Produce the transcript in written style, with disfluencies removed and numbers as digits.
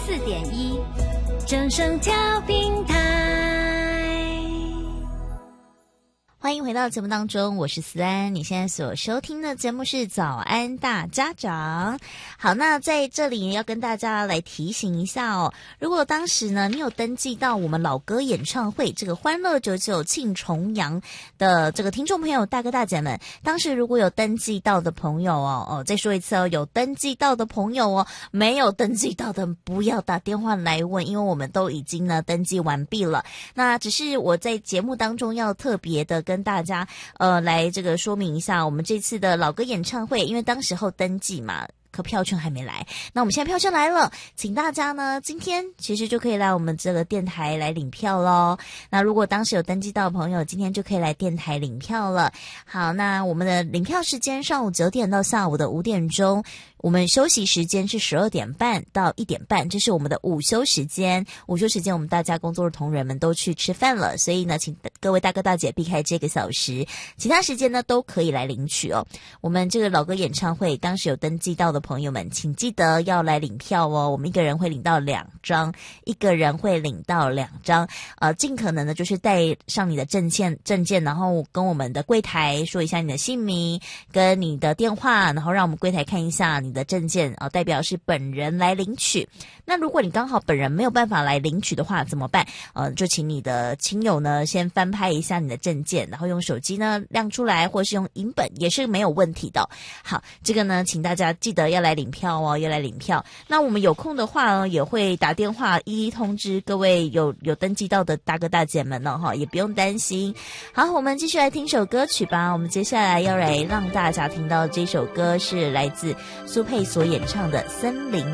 94.1正声调频台。 欢迎回到节目当中，我是思安。你现在所收听的节目是早安大家长。好，那在这里要跟大家来提醒一下哦，如果当时呢你有登记到我们老歌演唱会这个欢乐99庆重阳的这个听众朋友大哥大姐们，当时如果有登记到的朋友再说一次哦，有登记到的朋友哦，没有登记到的不要打电话来问，因为我们都已经呢登记完毕了。那只是我在节目当中要特别的跟大家来这个说明一下，我们这次的老歌演唱会，因为当时候登记嘛，可票券还没来，那我们现在票券来了，请大家呢今天其实就可以来我们这个电台来领票咯。那如果当时有登记到的朋友，今天就可以来电台领票了。好，那我们的领票时间上午9点到下午的5点钟，我们休息时间是12点半到1点半，这是我们的午休时间。午休时间我们大家工作的同仁们都去吃饭了，所以呢请各位大哥大姐避开这个小时，其他时间呢都可以来领取哦。我们这个老歌演唱会当时有登记到的朋友们，请记得要来领票哦。我们一个人会领到2张，尽可能的就是带上你的证件，然后跟我们的柜台说一下你的姓名跟你的电话，然后让我们柜台看一下你的证件代表是本人来领取。那如果你刚好本人没有办法来领取的话怎么办？就请你的亲友呢先翻拍一下你的证件，然后用手机呢亮出来，或是用影本也是没有问题的。好，这个呢请大家记得要来领票哦，要来领票。那我们有空的话呢，也会打电话一一通知各位有登记到的大哥大姐们呢，也不用担心。好，我们继续来听首歌曲吧。我们接下来要来让大家听到这首歌是来自苏佩所演唱的《森林